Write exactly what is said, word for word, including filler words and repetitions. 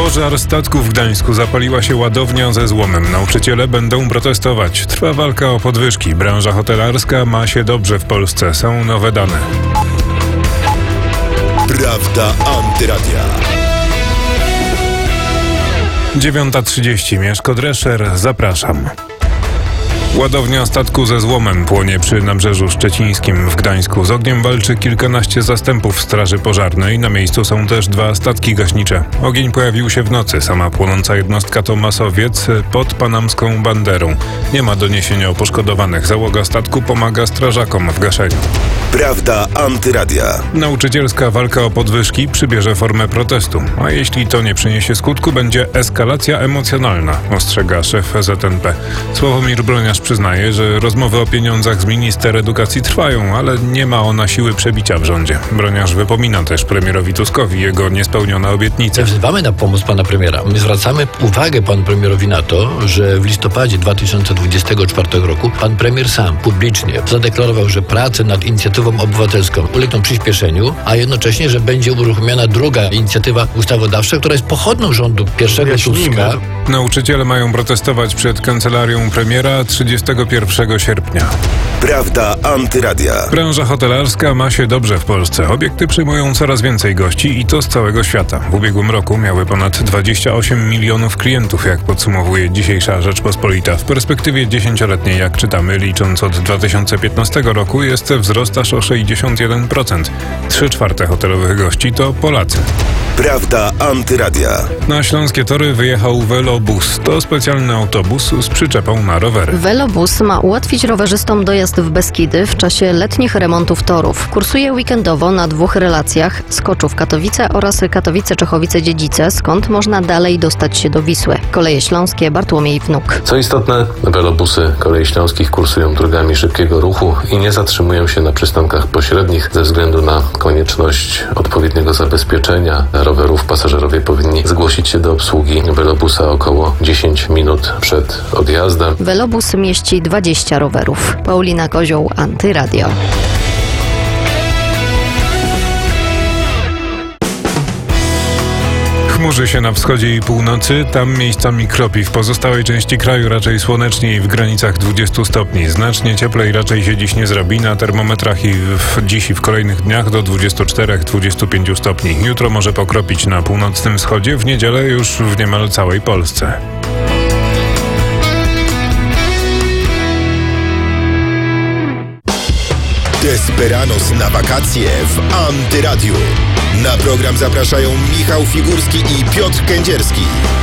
Pożar statku w Gdańsku. Zapaliła się ładownia ze złomem. Nauczyciele będą protestować. Trwa walka o podwyżki. Branża hotelarska ma się dobrze w Polsce. Są nowe dane. Prawda Antyradia. dziewiąta trzydzieści. Mieszko Drescher. Zapraszam. Ładownia statku ze złomem płonie przy Nabrzeżu Szczecińskim w Gdańsku. Z ogniem walczy kilkanaście zastępów straży pożarnej. Na miejscu są też dwa statki gaśnicze. Ogień pojawił się w nocy. Sama płonąca jednostka to masowiec pod panamską banderą. Nie ma doniesienia o poszkodowanych. Załoga statku pomaga strażakom w gaszeniu. Prawda Antyradia. Nauczycielska walka o podwyżki przybierze formę protestu. A jeśli to nie przyniesie skutku, będzie eskalacja emocjonalna, ostrzega szef Z N P. Sławomir Broniarz przyznaje, że rozmowy o pieniądzach z minister edukacji trwają, ale nie ma ona siły przebicia w rządzie. Broniarz wypomina też premierowi Tuskowi jego niespełnione obietnice. Wzywamy na pomoc pana premiera. My zwracamy uwagę panu premierowi na to, że w listopadzie dwa tysiące dwudziestego czwartego roku pan premier sam publicznie zadeklarował, że prace nad inicjatywą obywatelską ulegną przyspieszeniu, a jednocześnie, że będzie uruchomiona druga inicjatywa ustawodawcza, która jest pochodną rządu pierwszego Tuska. Nauczyciele mają protestować przed kancelarią premiera trzydziestego pierwszego sierpnia. Prawda Antyradia. Branża hotelarska ma się dobrze w Polsce. Obiekty przyjmują coraz więcej gości i to z całego świata. W ubiegłym roku miały ponad dwadzieścia osiem milionów klientów, jak podsumowuje dzisiejsza Rzeczpospolita. W perspektywie dziesięcioletniej, jak czytamy, licząc od dwa tysiące piętnastego roku, jest wzrost aż o sześćdziesiąt jeden procent. Trzy czwarte hotelowych gości to Polacy. Prawda Antyradia. Na śląskie tory wyjechał Velobus. To specjalny autobus z przyczepą na rowery. Velobus ma ułatwić rowerzystom dojazd w Beskidy w czasie letnich remontów torów. Kursuje weekendowo na dwóch relacjach: Skoczów-Katowice oraz Katowice-Czechowice-Dziedzice, skąd można dalej dostać się do Wisły. Koleje Śląskie, Bartłomiej Wnuk. Co istotne, Velobusy Kolei Śląskich kursują drogami szybkiego ruchu i nie zatrzymują się na przystankach pośrednich ze względu na konieczność odpowiedniego zabezpieczenia rowerów. Pasażerowie powinni zgłosić się do obsługi Velobusa około dziesięć minut przed odjazdem. Velobus mieści dwadzieścia rowerów. Paulina Kozioł, Antyradio. Chmurzy się na wschodzie i północy, tam miejscami kropi. W pozostałej części kraju raczej słonecznie i w granicach dwudziestu stopni. Znacznie cieplej raczej się dziś nie zrobi. Na termometrach i w, dziś i w kolejnych dniach do dwudziestu czterech do dwudziestu pięciu stopni. Jutro może pokropić na północnym wschodzie, w niedzielę już w niemal całej Polsce. Desperados na wakacje w Antyradiu. Na program zapraszają Michał Figurski i Piotr Kędzierski.